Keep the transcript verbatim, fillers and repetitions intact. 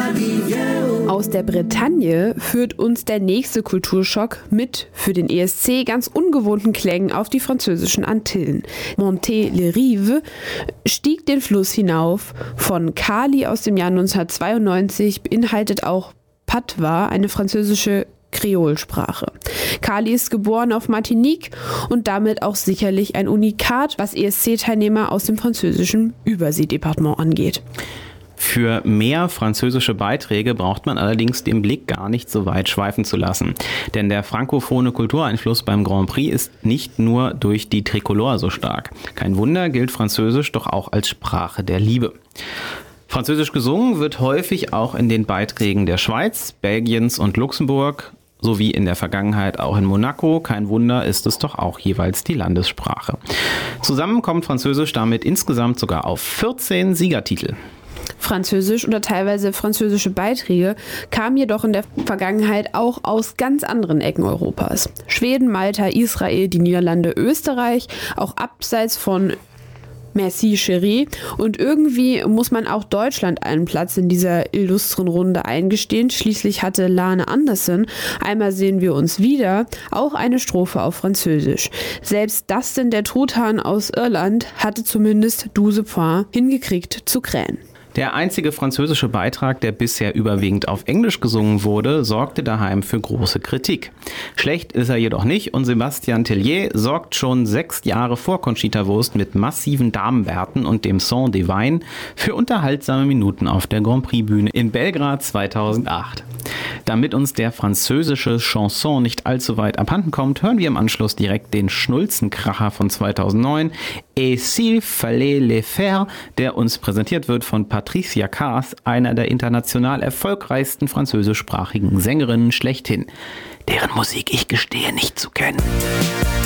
Aus der Bretagne führt uns der nächste Kulturschock mit für den E S C ganz ungewohnten Klängen auf die französischen Antillen. Montet-les-Rives stieg den Fluss hinauf. Von Cali aus dem Jahr neunzehnhundertzweiundneunzig beinhaltet auch Patois, eine französische Kreolsprache. Cali ist geboren auf Martinique und damit auch sicherlich ein Unikat, was E S C-Teilnehmer aus dem französischen Überseedepartement angeht. Für mehr französische Beiträge braucht man allerdings den Blick gar nicht so weit schweifen zu lassen. Denn der frankophone Kultureinfluss beim Grand Prix ist nicht nur durch die Tricolore so stark. Kein Wunder, gilt Französisch doch auch als Sprache der Liebe. Französisch gesungen wird häufig auch in den Beiträgen der Schweiz, Belgiens und Luxemburg, sowie in der Vergangenheit auch in Monaco. Kein Wunder, ist es doch auch jeweils die Landessprache. Zusammen kommt Französisch damit insgesamt sogar auf vierzehn Siegertitel. Französisch oder teilweise französische Beiträge kamen jedoch in der Vergangenheit auch aus ganz anderen Ecken Europas. Schweden, Malta, Israel, die Niederlande, Österreich, auch abseits von Merci Chérie. Und irgendwie muss man auch Deutschland einen Platz in dieser illustren Runde eingestehen. Schließlich hatte Lane Anderson, einmal sehen wir uns wieder, auch eine Strophe auf Französisch. Selbst Dustin, der Truthahn aus Irland, hatte zumindest douze points hingekriegt zu krähen. Der einzige französische Beitrag, der bisher überwiegend auf Englisch gesungen wurde, sorgte daheim für große Kritik. Schlecht ist er jedoch nicht und Sébastien Tellier sorgt schon sechs Jahre vor Conchita Wurst mit massiven Damenbärten und dem Son Divine für unterhaltsame Minuten auf der Grand Prix Bühne in Belgrad zweitausendacht. Damit uns der französische Chanson nicht allzu weit abhanden kommt, hören wir im Anschluss direkt den Schnulzenkracher von zweitausendneun, Et s'il fallait les faire, der uns präsentiert wird von Patricia Kaas, einer der international erfolgreichsten französischsprachigen Sängerinnen schlechthin, deren Musik ich gestehe nicht zu kennen.